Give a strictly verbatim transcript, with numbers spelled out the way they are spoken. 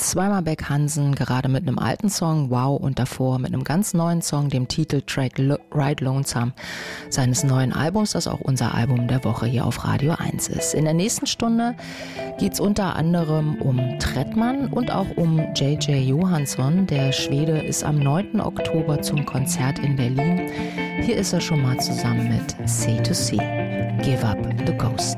zweimal Beck Hansen, gerade mit einem alten Song, Wow, und davor mit einem ganz neuen Song, dem Titeltrack Ride Lonesome, seines neuen Albums, das auch unser Album der Woche hier auf Radio eins ist. In der nächsten Stunde geht's unter anderem um Trettmann und auch um J J Johansson. Der Schwede ist am neunten Oktober zum Konzert in Berlin. Hier ist er schon mal zusammen mit C to C. Give Up the Ghost.